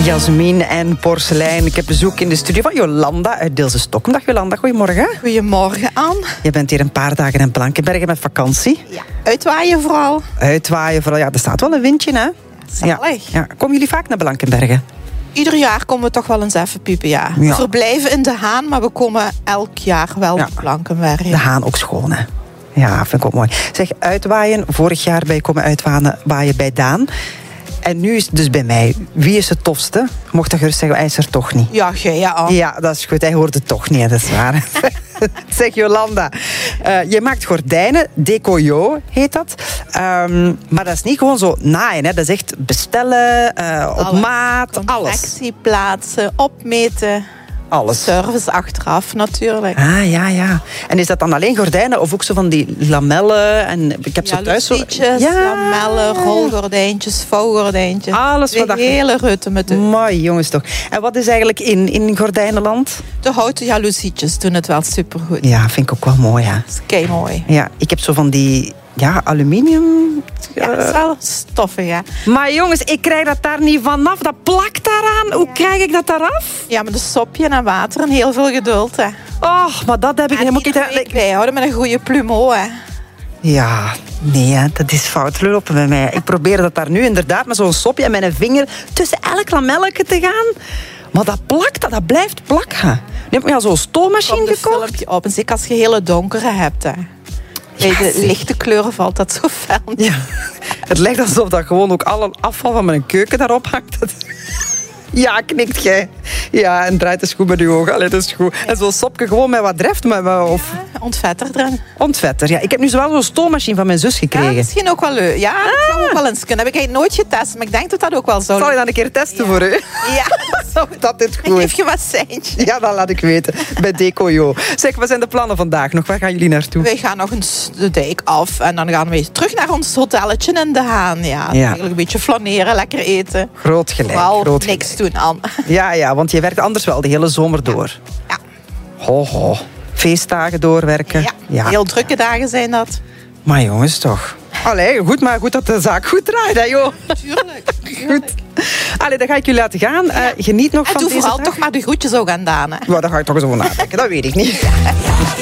Jasmin en porselein. Ik heb bezoek in de studio van Jolanda uit Deelse Stockholm. Dag Jolanda, goedemorgen. Goedemorgen, Anne. Je bent hier een paar dagen in Blankenbergen met vakantie. Ja. Uitwaaien vooral. Uitwaaien vooral. Ja, er staat wel een windje, hè? Zalig. Ja. Komen jullie vaak naar Blankenbergen? Ieder jaar komen we toch wel eens even piepen, ja. We verblijven in De Haan, maar we komen elk jaar wel naar Blankenbergen. De Haan ook schoon, hè? Ja, vind ik ook mooi. Zeg, uitwaaien. Vorig jaar ben je komen uitwaaien bij Daan. En nu is het dus bij mij. Wie is het tofste? Mocht dat gerust zeggen, hij is er toch niet. Ja, jij, ja. Ja, dat is goed. Hij hoort het toch niet, hè, dat is waar. Zeg, Jolanda, je maakt gordijnen. Decoyo heet dat. Maar dat is niet gewoon zo naaien. Hè. Dat is echt bestellen, op maat, alles. Confectieplaatsen, opmeten. Alles. Service achteraf natuurlijk. Ah, ja. En is dat dan alleen gordijnen of ook zo van die lamellen? En ik heb zo thuis zo... Lamellen, rolgordijntjes, vouwgordijntjes. Alles wat de hele rutte met de... Mooi, jongens toch. En wat is eigenlijk in gordijnenland? De houten jaloezietjes doen het wel supergoed. Ja, vind ik ook wel mooi, hè. Dat is kei-mooi. Ja, ik heb zo van die... Ja, aluminium. Ja, dat is wel stoffig, ja. Maar jongens, ik krijg dat daar niet vanaf. Dat plakt daaraan. Hoe krijg ik dat eraf? Ja, met een sopje en water en heel veel geduld, hè. Oh, maar dat heb ik helemaal niet... bijhouden met een goede plumeau, hè. Ja, nee, hè, dat is fout lopen bij mij. Ik probeer dat daar nu inderdaad met zo'n sopje en mijn vinger tussen elk lamelletje te gaan. Maar dat plakt, dat blijft plakken. Nu heb ik al zo'n stoommachine gekocht. Filmpje op, en zeker als je hele donkere hebt, hè. Bij de lichte kleuren valt dat zo fel. Ja, het lijkt alsof dat gewoon ook alle afval van mijn keuken daarop hangt. Ja, knikt jij. Ja, en draait de schoen met uw ogen. Allee, dat is goed. En zo'n sopje gewoon met wat dreft. Of... Ja, ontvetter erin. Ontvetter, ja. Ik heb nu zowel zo'n stoommachine van mijn zus gekregen. Ja, misschien ook wel leuk. Ja, dat zou ook wel eens kunnen. Heb ik eigenlijk nooit getest, maar ik denk dat dat ook wel zou. Zal je dan een keer testen voor u? Ja. Dat dit goed. Geef je wat seintje. Ja, dat laat ik weten. Bij Decoyo. Zeg, wat zijn de plannen vandaag nog? Waar gaan jullie naartoe? Wij gaan nog eens de dijk af. En dan gaan we terug naar ons hotelletje in De Haan. Ja, eigenlijk een beetje flaneren, lekker eten. Groot gelijk. Vooral niks doen, Anne. Ja, want je werkt anders wel de hele zomer door. Ja. Ho. Feestdagen doorwerken. Ja, heel drukke dagen zijn dat. Maar jongens, toch. Allee, goed dat de zaak goed draait, hè, joh. Tuurlijk. Goed. Allee, dan ga ik jullie laten gaan. Geniet nog van deze dag. En doe vooral toch maar de groetjes ook aan Daan, hè. Maar daar ga ik toch eens over nadenken, dat weet ik niet.